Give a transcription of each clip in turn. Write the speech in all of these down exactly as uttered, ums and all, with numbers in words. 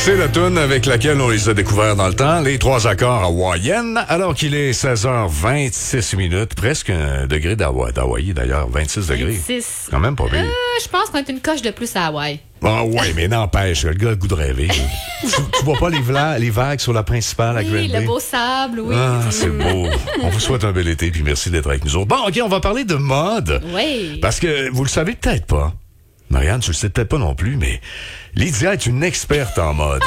C'est la toune avec laquelle on les a découverts dans le temps, les trois accords hawaïennes, alors qu'il est seize heures vingt-six minutes, presque un degré d'Hawaï, d'Hawaï d'ailleurs, vingt-six degrés. vingt-six. Quand même pas pire. Euh, je pense qu'on est une coche de plus à Hawaï. Ah ouais, mais n'empêche, le gars a le goût de rêver. tu, tu vois pas les, vla- les vagues sur la principale à Oui, Granby? le beau sable, oui. Ah, c'est beau. On vous souhaite un bel été, puis merci d'être avec nous autres. Bon, OK, on va parler de mode. Oui. Parce que vous le savez peut-être pas. Marianne, tu le sais peut-être pas non plus, mais Lydia est une experte en mode.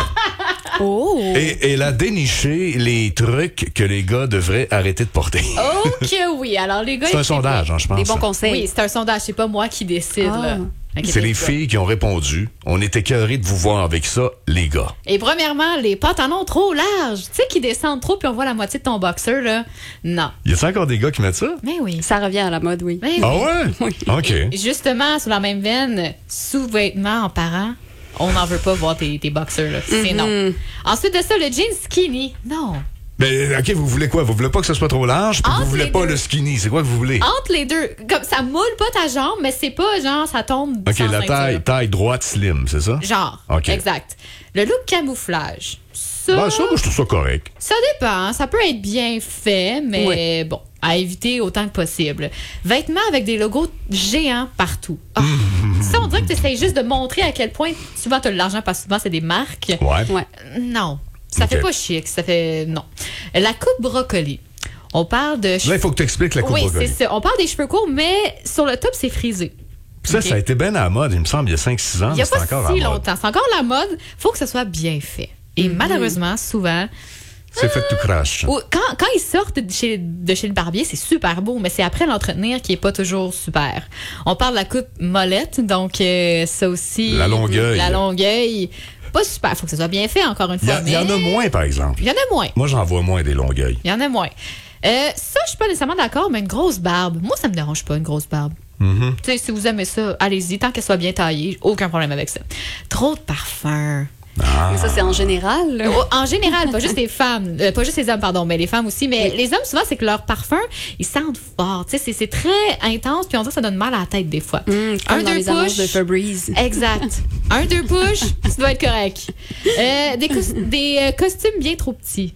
Oh! Et elle a déniché les trucs que les gars devraient arrêter de porter. Oh que oui! Alors, les gars... C'est un sondage, hein, je pense. Des bons conseils. Oui, c'est un sondage. C'est pas moi qui décide, Ah. là. C'est les filles qui ont répondu. On était écœurés de vous voir avec ça, les gars. Et premièrement, les pantalons trop larges. Tu sais, qui descendent trop puis on voit la moitié de ton boxer, là. Non. Y a-t-il encore des gars qui mettent ça? Mais oui. Ça revient à la mode, oui. Mais Ah oui. ouais? Oui. OK. Justement, sur la même veine, sous-vêtements en parent, on n'en veut pas voir tes, tes boxers, là. C'est non. Ensuite de ça, le jean skinny. Non. Mais OK, vous voulez quoi? Vous voulez pas que ce soit trop large, puis Entre vous voulez les pas deux. le skinny. C'est quoi que vous voulez? Entre les deux, comme ça moule pas ta jambe, mais c'est pas genre ça tombe OK, sans la ceinture. taille, taille droite slim, c'est ça? Genre. OK. Exact. Le look camouflage. Ça, Ben, ça, moi, je trouve ça correct. ça dépend. Ça peut être bien fait, mais bon, à éviter autant que possible. Vêtements avec des logos géants partout. Ah, ça, on dirait que tu essaies juste de montrer à quel point souvent tu as de l'argent, parce que souvent, c'est des marques. Ouais. Ouais. Non. Ça OK. fait pas chic. Ça fait... Non. La coupe brocoli. On parle de... Là, il faut que tu expliques la coupe Oui, brocoli. c'est ça. On parle des cheveux courts, mais sur le top, c'est frisé. Ça, OK. ça a été bien à la mode, il me semble, il y a cinq six ans. Il n'y a mais c'est pas encore si à la mode. longtemps. C'est encore la mode. Faut que ce soit bien fait. Et malheureusement, souvent, C'est fait que tu craches. ou- quand, quand ils sortent de chez, de chez le barbier, c'est super beau, mais c'est après l'entretenir qui est pas toujours super. On parle de la coupe molette, donc euh, ça aussi... La longueuil. La longueuil. Pas super. Faut que ce soit bien fait, encore une Il y, fois. a- il y en mais a moins, par exemple. Il y en a moins. Moi, j'en vois moins des longueuils. Il y en a moins. Euh, ça, je suis pas nécessairement d'accord, mais une grosse barbe. Moi, ça me dérange pas, une grosse barbe. Mm-hmm. Tu sais, si vous aimez ça, allez-y. Tant qu'elle soit bien taillée, aucun problème avec ça. Trop de parfum. Mais ça, c'est en général. là. Oh, En général, pas juste les femmes, euh, pas juste les hommes, pardon, mais les femmes aussi. Mais les hommes, souvent, c'est que leur parfum, ils sentent fort. Tu sais, c'est- c'est très intense, puis on dirait que ça donne mal à la tête des fois. Hum, comme Un, dans deux les annonces push. de Febreze. Exact. Un, deux push, ça doit être correct. Euh, des cos- des euh, costumes bien trop petits.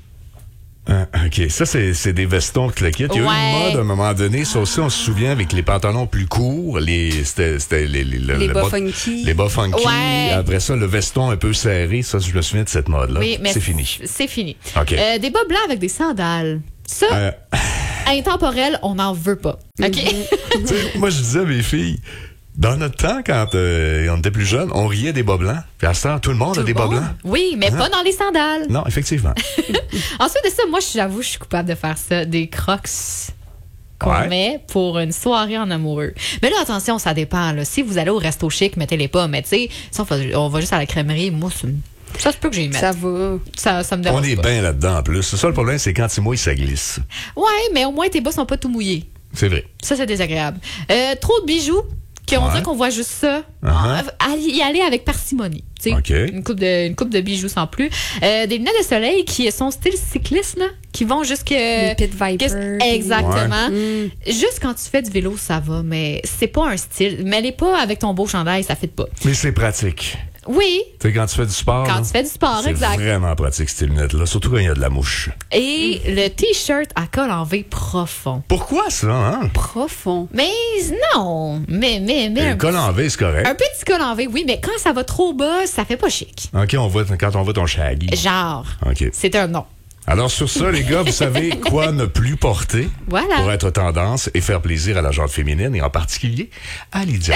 Ah, OK, ça, c'est c'est des vestons claquettes. Il y a eu Ouais. une mode à un moment donné. Ça aussi, on se souvient, avec les pantalons plus courts. Les, c'était, c'était les, les, le- Les le bas bas- funky. Les bas funky. Ouais. Après ça, le veston un peu serré. Ça, je me souviens de cette mode-là. Oui, mais c'est fini. C'est fini. OK. Euh, des bas blancs avec des sandales. Ça, Euh, intemporel, on n'en veut pas. OK? tu sais, moi, je disais à mes filles, dans notre temps, quand euh, on était plus jeunes, on riait des bas blancs. Puis à ce temps, tout le monde a des bas blancs. Oui, mais pas dans les sandales. Non, effectivement. Ensuite de ça, moi, j'avoue, je suis coupable de faire ça. Des crocs qu'on Ouais. met pour une soirée en amoureux. Mais là, attention, ça dépend. Là. Si vous allez au resto chic, mettez-les pas. Mais tu sais, si on, fait- on va juste à la crèmerie, moi, ça, ça se peut que j'y mette. Ça va. Ça, ça me dérange On est pas. bien là-dedans, en plus. C'est ça le problème, c'est quand il mouille, ça glisse. Ouais, mais au moins, tes bas sont pas tout mouillés. C'est vrai. Ça, c'est désagréable. Euh, trop de bijoux, qu'on Ouais. dirait qu'on voit juste ça. Uh-huh. À y aller avec parcimonie. Tu sais, OK. Une coupe de, une coupe de bijoux sans plus. Euh, des lunettes de soleil qui sont style cycliste, là, qui vont jusque... Les Pit Viper. qu'est-ce- Exactement. Mm. Juste quand tu fais du vélo, ça va, mais c'est pas un style. Mais les pas avec ton beau chandail, ça fait pas. Mais c'est pratique. Oui, Tu sais, quand tu fais du sport. quand là, tu fais du sport, c'est exact. vraiment pratique, ces lunettes-là. Surtout quand il y a de la mouche. Et le t-shirt à col en V profond. Pourquoi ça, hein? Profond. Mais non, mais, mais, mais. Le un col en V, c'est correct. Un petit col en V, oui, mais quand ça va trop bas, ça fait pas chic. OK, on voit, quand on voit ton shaggy. Genre, OK. c'est un non. Alors, sur ça, les gars, vous savez quoi ne plus porter Voilà. pour être tendance et faire plaisir à la gente féminine et en particulier à Lydia.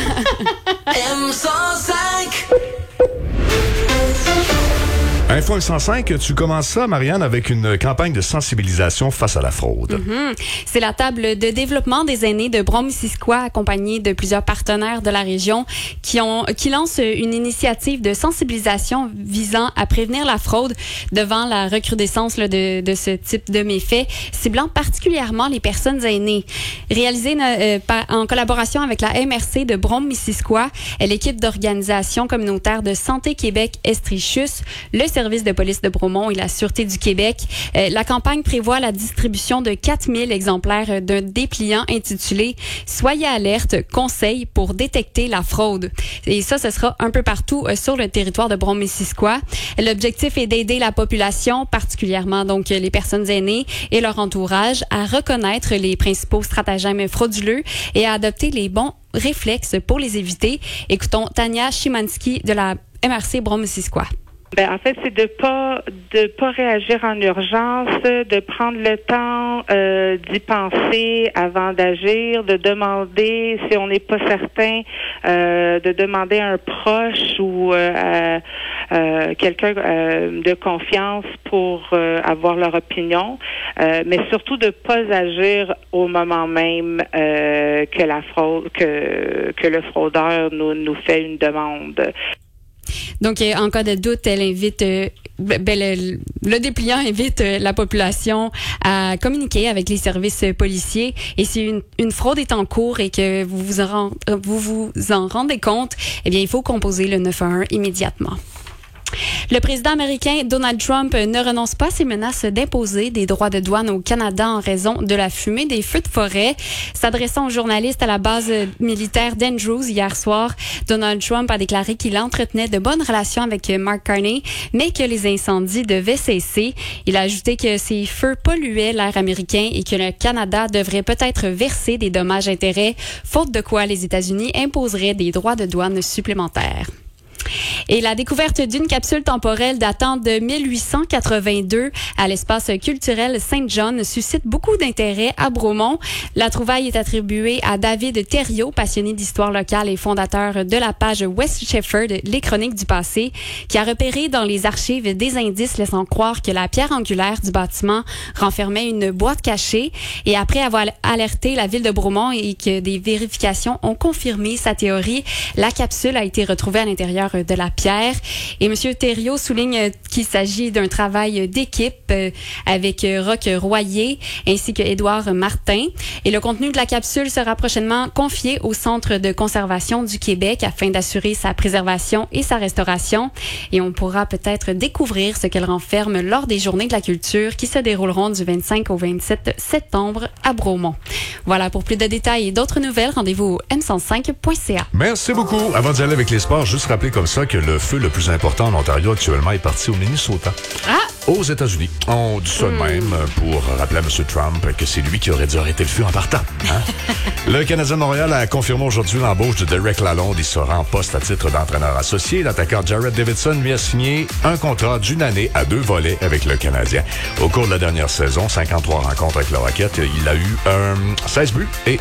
M cent cinq. Info cent cinq, tu commences ça, Marianne, avec une campagne de sensibilisation face à la fraude. C'est la table de développement des aînés de Brome-Missisquoi, accompagnée de plusieurs partenaires de la région, qui ont qui lancent une initiative de sensibilisation visant à prévenir la fraude devant la recrudescence là, de, de ce type de méfaits, ciblant particulièrement les personnes aînées. Réalisée euh, par- en collaboration avec la M R C de Brome-Missisquoi, l'équipe d'organisation communautaire de Santé Québec Estrichus, le service service de police de Bromont et la Sûreté du Québec. Euh, la campagne prévoit la distribution de quatre mille exemplaires d'un dépliant intitulé « Soyez alerte, conseil pour détecter la fraude ». Et ça, ce sera un peu partout euh, sur le territoire de Brome-Missisquoi. L'objectif est d'aider la population, particulièrement donc les personnes aînées et leur entourage, à reconnaître les principaux stratagèmes frauduleux et à adopter les bons réflexes pour les éviter. Écoutons Tania Chimansky de la M R C Brome-Missisquoi. Ben, en fait, c'est de pas de pas réagir en urgence, de prendre le temps euh, d'y penser avant d'agir, de demander si on n'est pas certain, euh, de demander à un proche ou euh, à euh, quelqu'un euh, de confiance pour euh, avoir leur opinion, euh, mais surtout de pas agir au moment même euh, que la fraude, que que le fraudeur nous nous fait une demande. Donc, en cas de doute, elle invite, euh, ben, le, le dépliant invite euh, la population à communiquer avec les services policiers. Et si une, une fraude est en cours et que vous vous en, vous vous en rendez compte, eh bien, il faut composer le neuf un un immédiatement. Le président américain Donald Trump ne renonce pas à ses menaces d'imposer des droits de douane au Canada en raison de la fumée des feux de forêt. S'adressant aux journalistes à la base militaire d'Andrews hier soir, Donald Trump a déclaré qu'il entretenait de bonnes relations avec Mark Carney, mais que les incendies devaient cesser. Il a ajouté que ces feux polluaient l'air américain et que le Canada devrait peut-être verser des dommages-intérêts, faute de quoi les États-Unis imposeraient des droits de douane supplémentaires. Et la découverte d'une capsule temporelle datant de mille huit cent quatre-vingt-deux à l'espace culturel Saint-John suscite beaucoup d'intérêt à Bromont. La trouvaille est attribuée à David Thériault, passionné d'histoire locale et fondateur de la page West Shepherd, les chroniques du passé, qui a repéré dans les archives des indices laissant croire que la pierre angulaire du bâtiment renfermait une boîte cachée. Et après avoir alerté la ville de Bromont et que des vérifications ont confirmé sa théorie, la capsule a été retrouvée à l'intérieur de la pierre. Et M. Thériault souligne qu'il s'agit d'un travail d'équipe euh, avec Roch Royer ainsi que Édouard Martin. Et le contenu de la capsule sera prochainement confié au Centre de conservation du Québec afin d'assurer sa préservation et sa restauration. Et on pourra peut-être découvrir ce qu'elle renferme lors des Journées de la culture qui se dérouleront du vingt-cinq au vingt-sept septembre à Bromont. Voilà, pour plus de détails et d'autres nouvelles, rendez-vous au m cent cinq point c a. Merci beaucoup. Avant d'y aller avec les sports, juste rappeler comme ça que le feu le plus important en Ontario actuellement est parti au Minnesota. Ah! Aux États-Unis. On dit ça de même pour rappeler à M. Trump que c'est lui qui aurait dû arrêter le feu en partant. Hein? Le Canadien de Montréal a confirmé aujourd'hui l'embauche de Derek Lalonde. Il sera en poste à titre d'entraîneur associé. L'attaquant Jared Davidson lui a signé un contrat d'une année à deux volets avec le Canadien. Au cours de la dernière saison, cinquante-trois rencontres avec le Rocket, il a eu euh, seize buts et